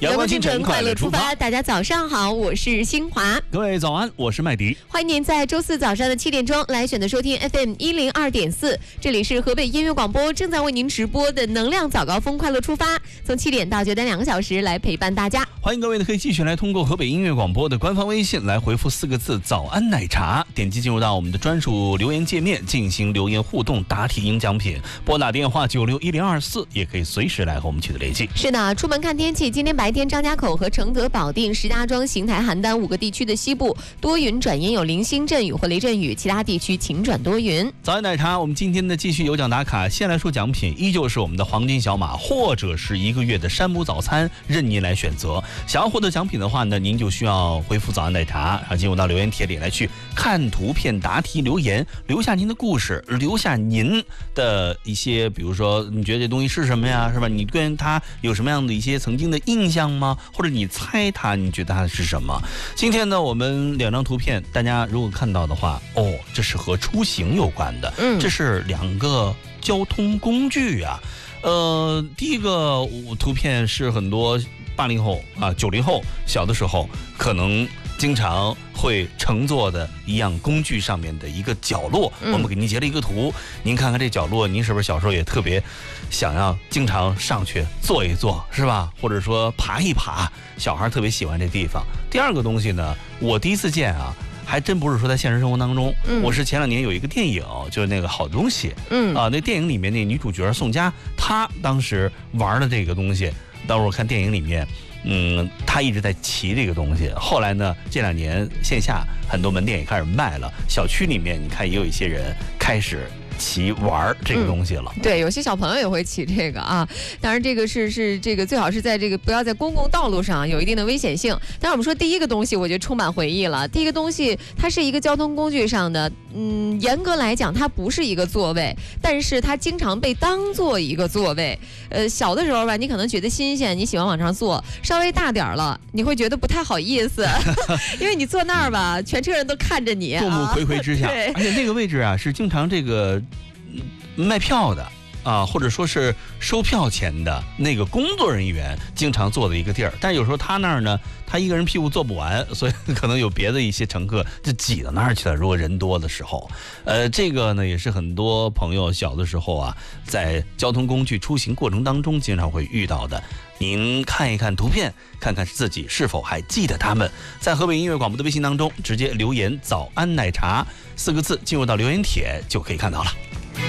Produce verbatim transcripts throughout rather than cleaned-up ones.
阳光清晨，快乐出发。 大家早上好，我是新华。 各位早安，我是麦迪。 欢迎您在周四早上的七点钟来选择收听 F M 一零二点四，这里是河北音乐广播正在为您直播的能量早高峰快乐出发，从七点到九点两个小时来陪伴大家。 欢迎各位呢，可以继续来通过河北音乐广播的官方微信来回复四个字“早安奶茶”，点击进入到我们的专属留言界面进行留言互动，答题赢奖品。拨打电话九六一零二四，也可以随时来和我们取得联系。 是的，出门看天气，今天白天张家口和承德、保定、石家庄、邢台、邯郸五个地区的西部多云转阴，有零星阵雨或雷阵雨，其他地区晴转多云。 早安奶茶，我们今天的继续有奖打卡，先来说奖品，依旧是我们的黄金小马，或者是一个月的山姆早餐，任您来选择。想要获得奖品的话呢，您就需要回复早安奶茶，然后进入到留言帖里来去看图片、答题、留言，留下您的故事，留下您的一些，比如说你觉得这东西是什么呀，是吧？你对它有什么样的一些曾经的印象吗？或者你猜它，你觉得它是什么？今天呢，我们两张图片，大家如果看到的话，哦，这是和出行有关的， 嗯， 这是两个交通工具啊。呃，第一个图片是很多八零后啊、九零后小的时候可能经常会乘坐的一样工具上面的一个角落， 嗯、 我们给您截了一个图，您看看这角落，您是不是小时候也特别想要经常上去坐一坐，是吧？或者说爬一爬，小孩特别喜欢这地方。第二个东西呢，我第一次见啊。还真不是说在现实生活当中，嗯、我是前两年有一个电影，就是那个好东西，嗯啊，那电影里面那女主角宋佳，她当时玩的这个东西，当时我看电影里面，嗯，她一直在骑这个东西。后来呢，这两年线下很多门店也开始卖了，小区里面你看也有一些人开始骑玩这个东西了、 嗯，对，有些小朋友也会骑这个啊。当然，这个是是这个最好是在这个不要在公共道路上有一定的危险性。但是我们说第一个东西，我觉得充满回忆了。第一个东西，它是一个交通工具上的，嗯，严格来讲，它不是一个座位，但是它经常被当做一个座位。呃，小的时候吧，你可能觉得新鲜，你喜欢往上坐；稍微大点了，你会觉得不太好意思，因为你坐那儿吧，全车人都看着你， 众目睽睽之下， 对， 而且那个位置啊，是经常这个。卖票的啊，或者说是收票钱的那个工作人员经常坐的一个地儿，但有时候他那儿呢，他一个人屁股坐不完，所以可能有别的一些乘客就挤到那儿去了。如果人多的时候，呃，这个呢也是很多朋友小的时候啊，在交通工具出行过程当中经常会遇到的。您看一看图片，看看自己是否还记得他们。在河北音乐广播的微信当中，直接留言“早安奶茶”四个字进入到留言帖就可以看到了。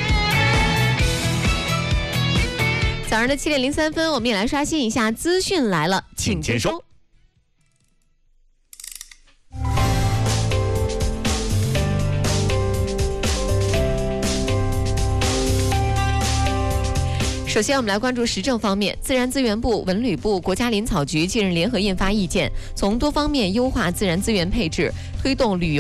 早上的七点零三分，我们也来刷新一下资讯来了，请接收。首先，我们来关注时政方面。自然资源部、文旅部、国家林草局近日联合印发意见，从多方面优化自然资源配置，推动旅游。